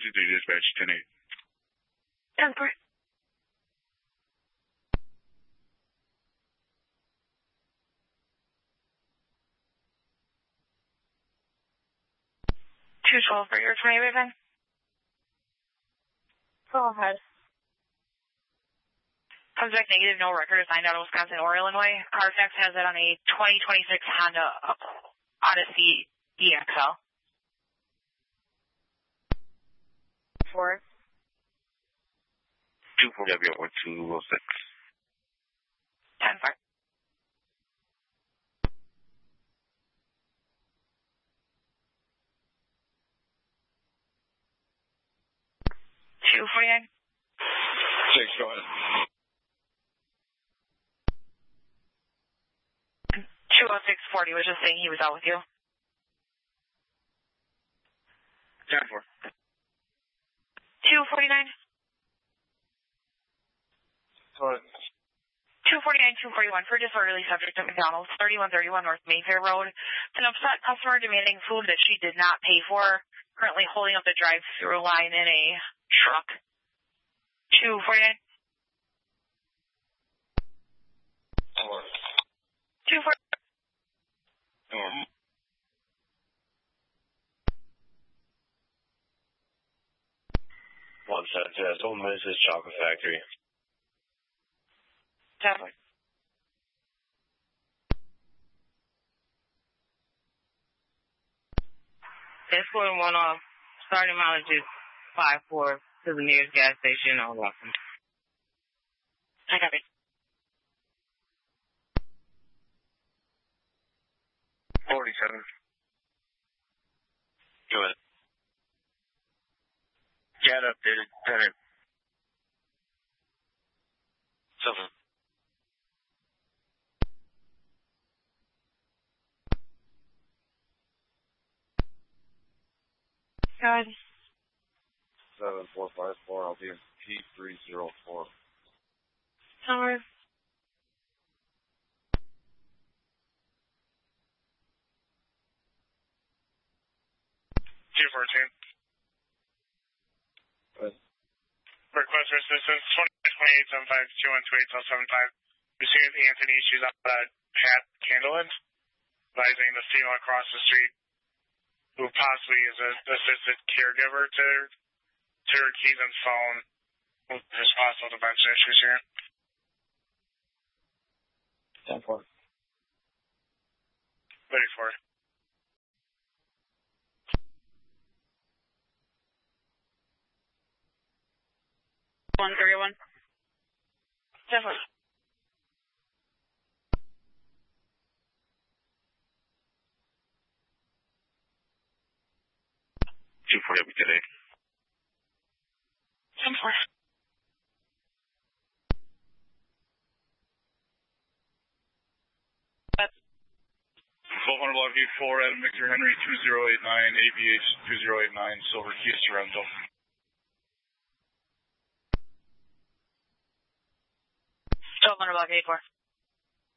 223 dispatch, 10-8. 10-4. $212 for your 20 Raven. Go ahead. Subject negative, no record assigned out of Wisconsin or Illinois. Carfax has it on a 2026 Honda Odyssey EXL. 4. 240 206. 10-5. $249. 6, go ahead. 20640 was just saying he was out with you. 10-4. 249. Sorry. 249, 241 for disorderly subject at McDonald's, 3131 North Mayfair Road. It's an upset customer demanding food that she did not pay for, currently holding up the drive-through line in a truck. 249. 249. 172, Ole Miss's Chocolate Factory. 10-4. Escort 1 off. Starting mileage is 5-4 to the nearest gas station on Watson. I copy. 47. Go ahead. Cat updated. 10-8. 7. Good. 7454. I'll be in P304. Sorry. 214. Request for assistance, 2875-2128-75. Received Anthony, she's on Pat Candleland, advising the female across the street, who possibly is an assistant caregiver to her keys and phone, with possible dementia issues here. 10-4. 34. 131. 10-4. 240 today. 10-4. 1200 block V4 at Victor Henry 2089, ABH 2089, Silver Kia Sorrento. 1200 block A4.